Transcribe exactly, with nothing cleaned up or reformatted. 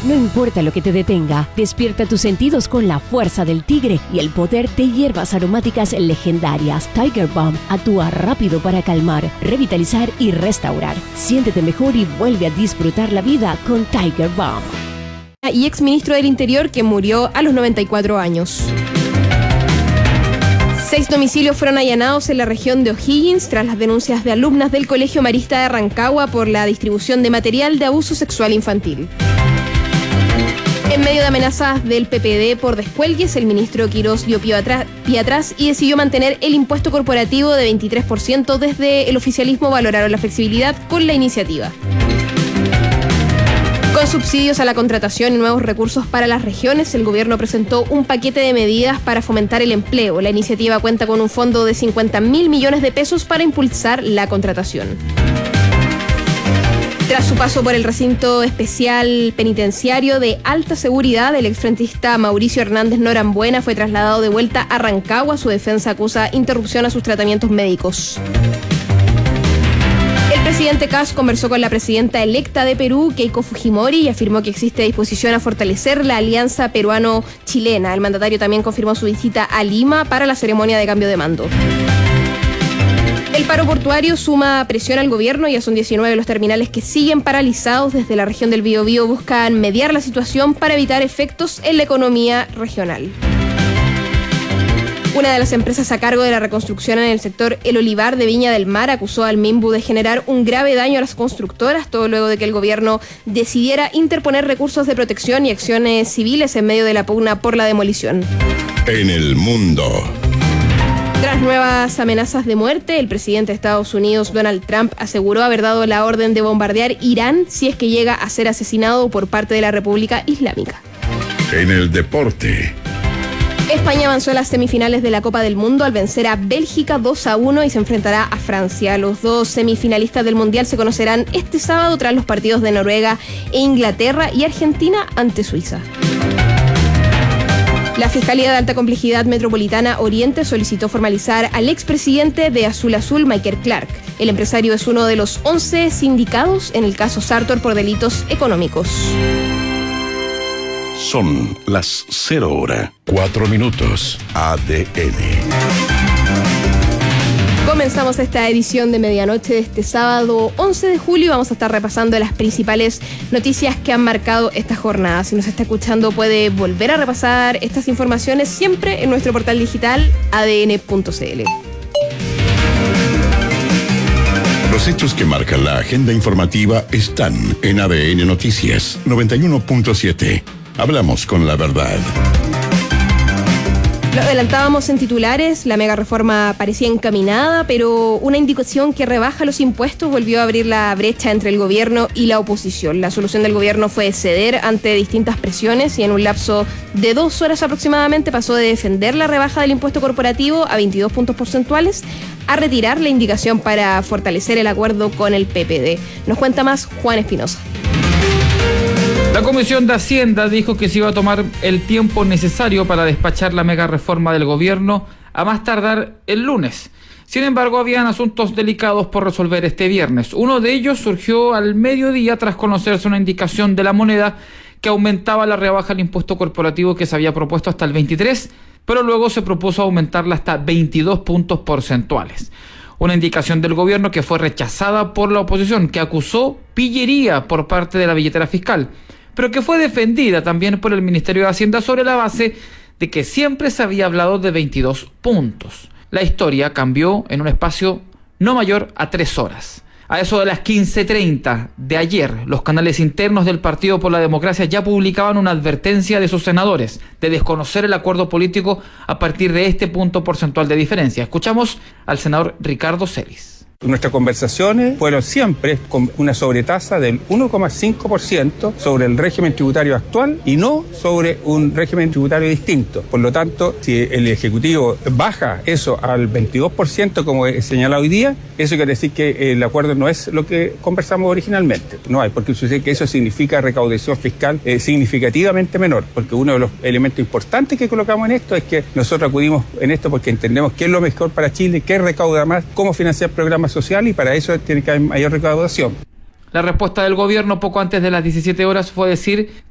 No importa lo que te detenga, despierta tus sentidos con la fuerza del tigre y el poder de hierbas aromáticas legendarias. Tiger Balm actúa rápido para calmar, revitalizar y restaurar. Siéntete mejor y vuelve a disfrutar la vida con Tiger Balm. Y exministro del Interior que murió a los noventa y cuatro años. Seis domicilios fueron allanados en la región de O'Higgins tras las denuncias de alumnas del Colegio Marista de Rancagua por la distribución de material de abuso sexual infantil. En medio de amenazas del P P D por descuelgues, el ministro Quirós dio pie atrás, pie atrás y decidió mantener el impuesto corporativo de veintitrés por ciento. Desde el oficialismo valoraron la flexibilidad con la iniciativa. Con subsidios a la contratación y nuevos recursos para las regiones, el gobierno presentó un paquete de medidas para fomentar el empleo. La iniciativa cuenta con un fondo de cincuenta mil millones de pesos para impulsar la contratación. Tras su paso por el recinto especial penitenciario de alta seguridad, el exfrentista Mauricio Hernández Norambuena fue trasladado de vuelta a Rancagua. Su defensa acusa interrupción a sus tratamientos médicos. El presidente Kast conversó con la presidenta electa de Perú, Keiko Fujimori, y afirmó que existe disposición a fortalecer la alianza peruano-chilena. El mandatario también confirmó su visita a Lima para la ceremonia de cambio de mando. El paro portuario suma presión al gobierno. Ya son diecinueve los terminales que siguen paralizados. Desde la región del Biobío buscan mediar la situación para evitar efectos en la economía regional. Una de las empresas a cargo de la reconstrucción en el sector El Olivar de Viña del Mar acusó al Minbu de generar un grave daño a las constructoras, todo luego de que el gobierno decidiera interponer recursos de protección y acciones civiles en medio de la pugna por la demolición. En el mundo. Tras nuevas amenazas de muerte, el presidente de Estados Unidos, Donald Trump, aseguró haber dado la orden de bombardear Irán si es que llega a ser asesinado por parte de la República Islámica. En el deporte. España avanzó a las semifinales de la Copa del Mundo al vencer a Bélgica dos a uno y se enfrentará a Francia. Los dos semifinalistas del Mundial se conocerán este sábado tras los partidos de Noruega e Inglaterra y Argentina ante Suiza. La Fiscalía de Alta Complejidad Metropolitana Oriente solicitó formalizar al expresidente de Azul Azul, Michael Clark. El empresario es uno de los once sindicados en el caso Sartor por delitos económicos. Son las cero hora, cuatro minutos. A D N. Comenzamos esta edición de medianoche de este sábado once de julio y vamos a estar repasando las principales noticias que han marcado esta jornada. Si nos está escuchando puede volver a repasar estas informaciones siempre en nuestro portal digital a d n punto c l. Los hechos que marcan la agenda informativa están en A D N Noticias noventa y uno punto siete. Hablamos con la verdad. Lo adelantábamos en titulares, la mega reforma parecía encaminada, pero una indicación que rebaja los impuestos volvió a abrir la brecha entre el gobierno y la oposición. La solución del gobierno fue ceder ante distintas presiones y en un lapso de dos horas aproximadamente pasó de defender la rebaja del impuesto corporativo a veintidós puntos porcentuales a retirar la indicación para fortalecer el acuerdo con el P P D. Nos cuenta más Juan Espinosa. La Comisión de Hacienda dijo que se iba a tomar el tiempo necesario para despachar la mega reforma del gobierno a más tardar el lunes. Sin embargo, habían asuntos delicados por resolver este viernes. Uno de ellos surgió al mediodía tras conocerse una indicación de la moneda que aumentaba la rebaja del impuesto corporativo que se había propuesto hasta el veintitrés, pero luego se propuso aumentarla hasta veintidós puntos porcentuales. Una indicación del gobierno que fue rechazada por la oposición, que acusó pillería por parte de la billetera fiscal, pero que fue defendida también por el Ministerio de Hacienda sobre la base de que siempre se había hablado de veintidós puntos. La historia cambió en un espacio no mayor a tres horas. A eso de las quince treinta de ayer, los canales internos del Partido por la Democracia ya publicaban una advertencia de sus senadores de desconocer el acuerdo político a partir de este punto porcentual de diferencia. Escuchamos al senador Ricardo Celis. Nuestras conversaciones fueron siempre con una sobretasa del uno coma cinco por ciento sobre el régimen tributario actual y no sobre un régimen tributario distinto. Por lo tanto, si el Ejecutivo baja eso al veintidós por ciento como he señalado hoy día, eso quiere decir que el acuerdo no es lo que conversamos originalmente. No hay, porque sucede que eso significa recaudación fiscal eh, significativamente menor, porque uno de los elementos importantes que colocamos en esto es que nosotros acudimos en esto porque entendemos qué es lo mejor para Chile, qué recauda más, cómo financiar programas social y para eso tiene que haber mayor recaudación. La respuesta del gobierno poco antes de las diecisiete horas fue decir